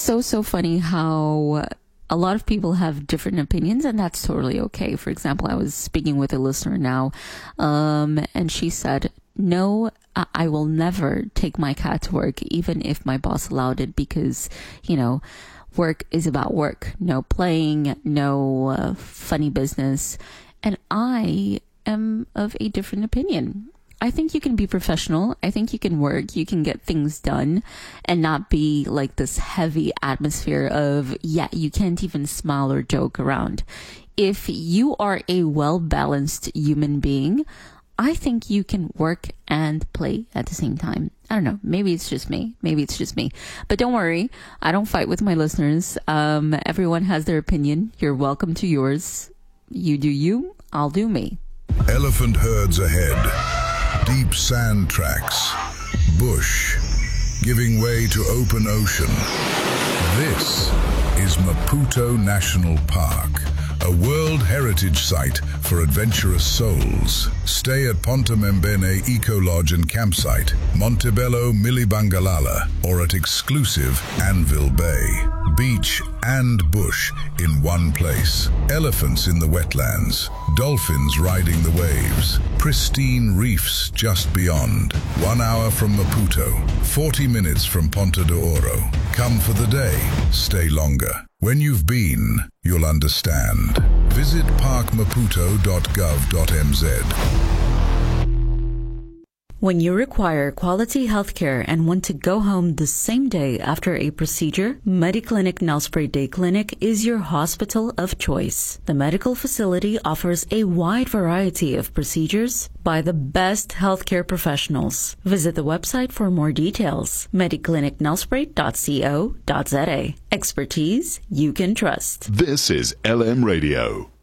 so funny how a lot of people have different opinions, and that's totally okay. For example, I was speaking with a listener now, and she said, no, I will never take my cat to work, even if my boss allowed it, because, work is about work. No playing, no funny business. And I am of a different opinion. I think you can be professional. I think you can work. You can get things done and not be like this heavy atmosphere of, you can't even smile or joke around. If you are a well-balanced human being, I think you can work and play at the same time. I don't know. Maybe it's just me. But don't worry. I don't fight with my listeners. Everyone has their opinion. You're welcome to yours. You do you. I'll do me. Elephant herds ahead. Deep sand tracks, bush, giving way to open ocean. This is Maputo National Park, a World Heritage Site for adventurous souls. Stay at Ponta Membene Eco Lodge and Campsite, Montebello Milibangalala, or at exclusive Anvil Bay. Beach and bush in one place. Elephants in the wetlands. Dolphins riding the waves. Pristine reefs just beyond. 1 hour from Maputo. 40 minutes from Ponta de Oro. Come for the day. Stay longer. When you've been, you'll understand. Visit parkmaputo.gov.mz. When you require quality healthcare and want to go home the same day after a procedure, Mediclinic Nelspruit Day Clinic is your hospital of choice. The medical facility offers a wide variety of procedures by the best healthcare professionals. Visit the website for more details. mediclinicnelspruit.co.za. Expertise you can trust. This is LM Radio.